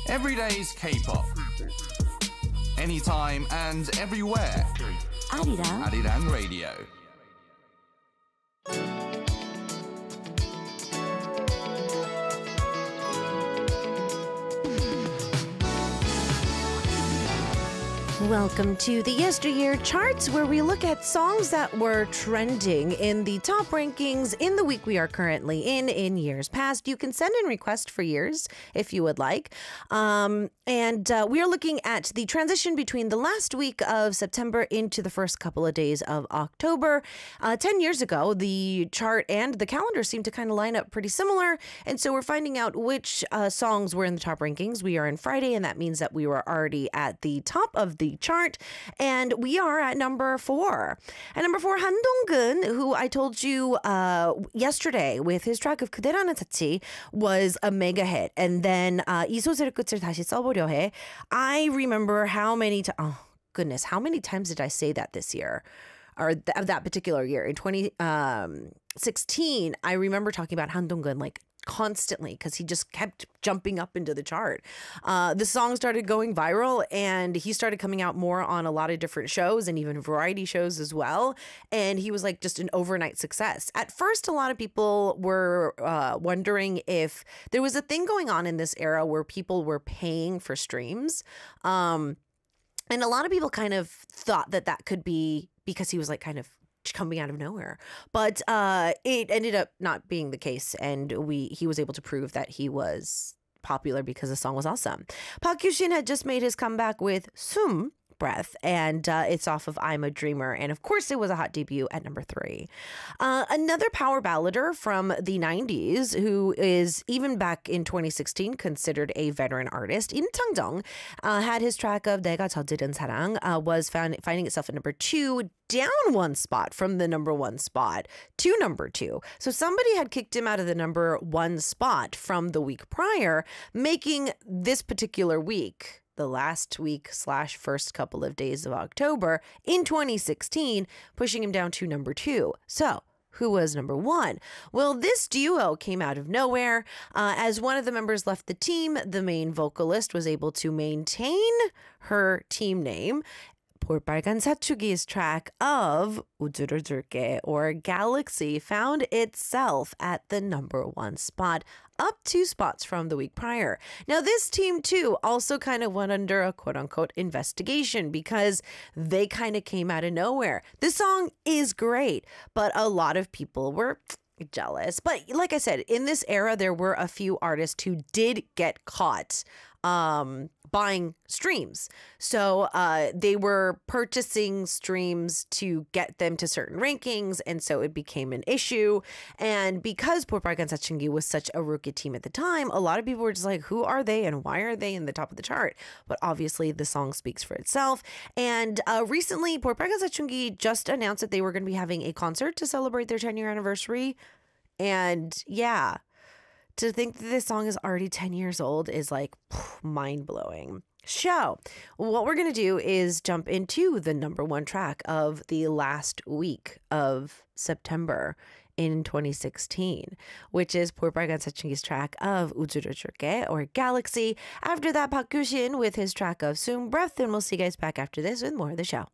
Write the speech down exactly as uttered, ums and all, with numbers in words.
Everyday's K-pop. Anytime and everywhere. 아리랑 Arirang Radio. Welcome to the Yesteryear Charts, where we look at songs that were trending in the top rankings in the week we are currently in, in years past. You can send in requests for years if you would like. Um, and uh, we are looking at the transition between the last week of September into the first couple of days of October. Uh, Ten years ago, the chart and the calendar seemed to kind of line up pretty similar. And so we're finding out which uh, songs were in the top rankings. We are in Friday, and that means that we were already at the top of the chart, and we are at number four. At number four, Han Dong-gun, who I told you uh, yesterday with his track of 그대라는 사치 was a mega hit. And then uh, 이 소설의 끝을 다시 써보려 해. I remember how many times, oh goodness, how many times did I say that this year? Or th- of that particular year. In twenty sixteen, I remember talking about Han Dong-gun like constantly because he just kept jumping up into the chart. Uh, the song started going viral, and he started coming out more on a lot of different shows and even variety shows as well. And he was like just an overnight success. At first, a lot of people were uh, wondering if there was a thing going on in this era where people were paying for streams. Um, and a lot of people kind of thought that that could be because he was like kind of coming out of nowhere, but uh, it ended up not being the case, and we he was able to prove that he was popular because the song was awesome. Park Kyu-shin had just made his comeback with Sum, Breath, and uh, it's off of I'm a Dreamer, and of course it was a hot debut at number three. Uh, another power ballader from the nineties, who is even back in twenty sixteen considered a veteran artist, Im Chang-jung, uh, had his track of 내가 저지른 사랑 uh, was found, finding itself at number two, down one spot from the number one spot to number two. So somebody had kicked him out of the number one spot from the week prior, making this particular week, the last week slash first couple of days of October in twenty sixteen, pushing him down to number two. So who was number one? Well, this duo came out of nowhere. Uh, as one of the members left the team, the main vocalist was able to maintain her team name. 볼빨간 사춘기's track of 우주를 줄게, or Galaxy, found itself at the number one spot, up two spots from the week prior. Now, this team, too, also kind of went under a quote-unquote investigation because they kind of came out of nowhere. This song is great, but a lot of people were jealous. But like I said, in this era, there were a few artists who did get caught um, buying streams. So uh, they were purchasing streams to get them to certain rankings, and so it became an issue. And because 볼빨간 사춘기 was such a rookie team at the time, a lot of people were just like, who are they and why are they in the top of the chart? But obviously the song speaks for itself. And uh, recently, 볼빨간 사춘기 just announced that they were going to be having a concert to celebrate their ten-year anniversary. And yeah, to think that this song is already ten years old is like mind-blowing. So what we're going to do is jump into the number one track of the last week of September in twenty sixteen, which is 볼빨간 사춘기's track of 우주를 줄게, or Galaxy. After that, Park Kyu-shin with his track of Sum, Breath, and we'll see you guys back after this with more of the show.